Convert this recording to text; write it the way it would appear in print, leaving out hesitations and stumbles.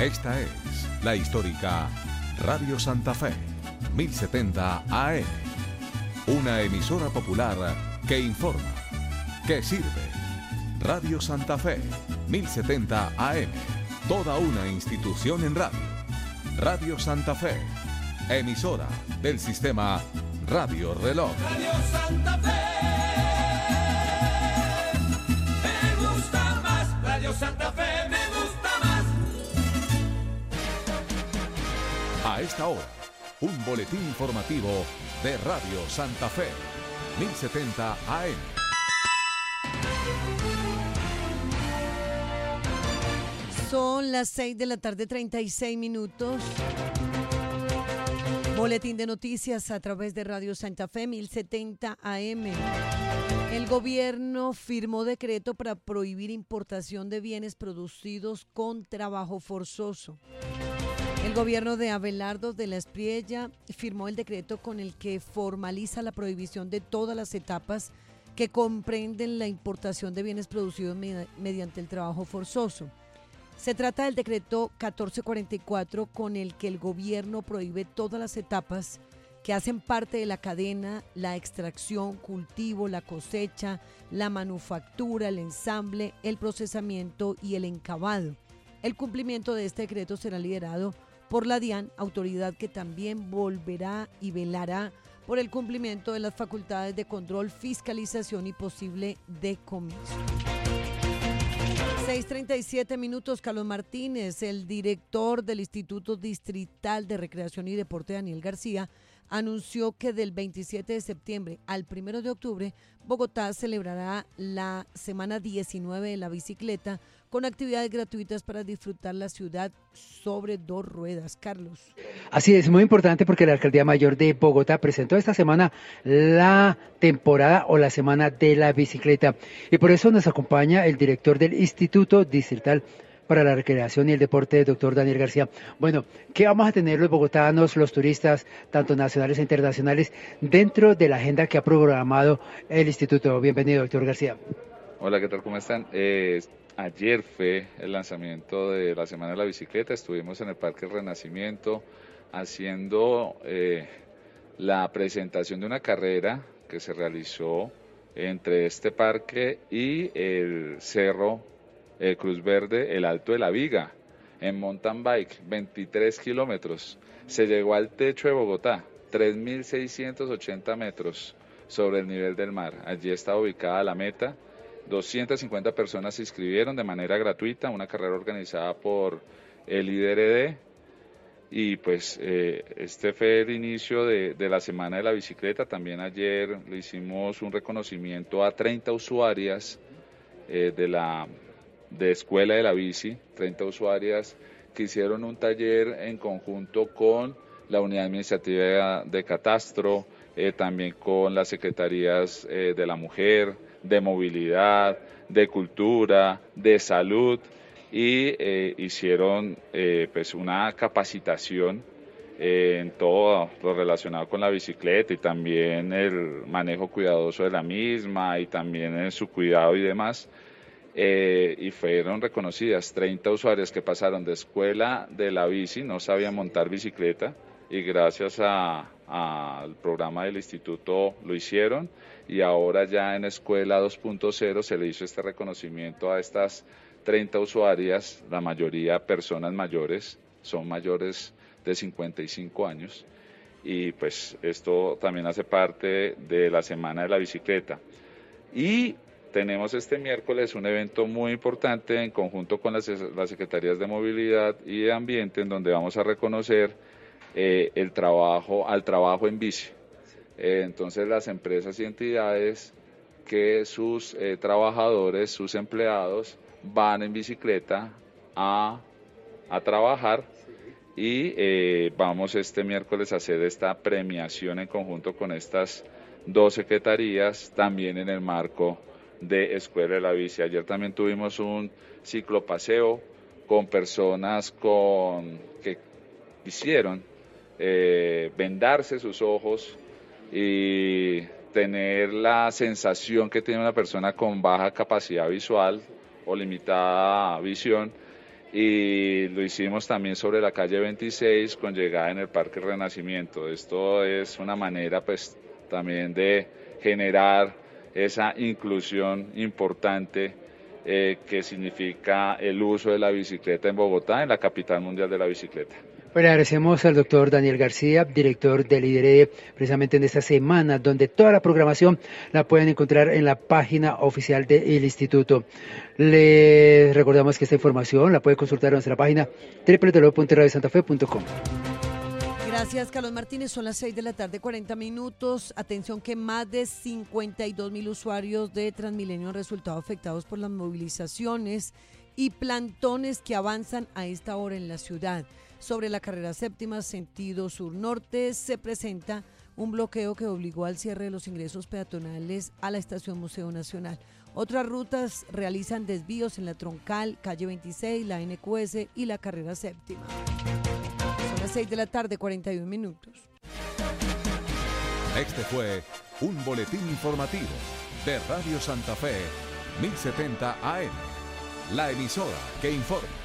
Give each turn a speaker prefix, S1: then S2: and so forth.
S1: Esta es la histórica Radio Santa Fe, 1070 AM. Una emisora popular que informa, que sirve. Radio Santa Fe, 1070 AM. Toda una institución en radio. Radio Santa Fe, emisora del sistema Radio Reloj.
S2: Radio Santa Fe, me gusta más. Radio Santa Fe, me gusta más.
S1: A esta hora, un boletín informativo de Radio Santa Fe, 1070 AM.
S3: Son las 6 de la tarde, 36 minutos. Boletín de noticias a través de Radio Santa Fe, 1070 AM. El gobierno firmó decreto para prohibir importación de bienes producidos con trabajo forzoso. El gobierno de Abelardo de la Espriella firmó el decreto con el que formaliza la prohibición de todas las etapas que comprenden la importación de bienes producidos mediante el trabajo forzoso. Se trata del decreto 1444 con el que el gobierno prohíbe todas las etapas que hacen parte de la cadena, la extracción, cultivo, la cosecha, la manufactura, el ensamble, el procesamiento y el encabado. El cumplimiento de este decreto será liderado por la DIAN, autoridad que también volverá y velará por el cumplimiento de las facultades de control, fiscalización y posible decomiso. 6:37 minutos. Carlos Martínez, el director del Instituto Distrital de Recreación y Deporte, Daniel García, anunció que del 27 de septiembre al 1 de octubre, Bogotá celebrará la semana 19 de la bicicleta con actividades gratuitas para disfrutar la ciudad sobre dos ruedas. Carlos.
S4: Así es, muy importante porque la Alcaldía Mayor de Bogotá presentó esta semana la temporada o la semana de la bicicleta. Y por eso nos acompaña el director del Instituto Distrital para la Recreación y el Deporte, doctor Daniel García. Bueno, ¿qué vamos a tener los bogotanos, los turistas, tanto nacionales e internacionales, dentro de la agenda que ha programado el Instituto? Bienvenido, doctor García.
S5: Hola, ¿qué tal? ¿Cómo están? Ayer fue el lanzamiento de la Semana de la Bicicleta. Estuvimos en el Parque Renacimiento haciendo la presentación de una carrera que se realizó entre este parque y el Cerro Cruz Verde, el Alto de la Viga, en mountain bike, 23 kilómetros. Se llegó al techo de Bogotá, 3.680 metros sobre el nivel del mar. Allí está ubicada la meta. 250 personas se inscribieron de manera gratuita, una carrera organizada por el IDRD, y pues este fue el inicio de la Semana de la Bicicleta. También ayer le hicimos un reconocimiento a 30 usuarias de Escuela de la Bici, 30 usuarias que hicieron un taller en conjunto con la Unidad Administrativa de Catastro, también con las Secretarías de la Mujer, de Movilidad, de Cultura, de Salud, y hicieron pues una capacitación en todo lo relacionado con la bicicleta y también el manejo cuidadoso de la misma y también en su cuidado y demás. Y fueron reconocidas 30 usuarias que pasaron de Escuela de la Bici, no sabían montar bicicleta, y gracias al programa del instituto lo hicieron, y ahora ya en Escuela 2.0 se le hizo este reconocimiento a estas 30 usuarias, la mayoría personas mayores, son mayores de 55 años, y pues esto también hace parte de la Semana de la Bicicleta. Y tenemos este miércoles un evento muy importante en conjunto con las Secretarías de Movilidad y de Ambiente, en donde vamos a reconocer al trabajo en bici. Entonces las empresas y entidades que sus trabajadores, sus empleados van en bicicleta a trabajar, y vamos este miércoles a hacer esta premiación en conjunto con estas dos secretarías, también en el marco de Escuela de la Bici. Ayer también tuvimos un ciclopaseo con personas que quisieron vendarse sus ojos y tener la sensación que tiene una persona con baja capacidad visual o limitada visión, y lo hicimos también sobre la calle 26 con llegada en el Parque Renacimiento. Esto es una manera pues también de generar esa inclusión importante que significa el uso de la bicicleta en Bogotá, en la capital mundial de la bicicleta.
S4: Bueno, agradecemos al doctor Daniel García, director del IDRE, precisamente en esta semana, donde toda la programación la pueden encontrar en la página oficial del Instituto. Les recordamos que esta información la puede consultar en nuestra página www.radiosantafe.com.
S3: Gracias, Carlos Martínez. Son las 6 de la tarde, 40 minutos. Atención que más de 52.000 usuarios de Transmilenio han resultado afectados por las movilizaciones y plantones que avanzan a esta hora en la ciudad. Sobre la carrera séptima, sentido sur-norte, se presenta un bloqueo que obligó al cierre de los ingresos peatonales a la estación Museo Nacional. Otras rutas realizan desvíos en la Troncal, calle 26, la NQS y la carrera séptima. Son las 6 de la tarde, 41 minutos.
S1: Este fue un boletín informativo de Radio Santa Fe, 1070 AM, la emisora que informa.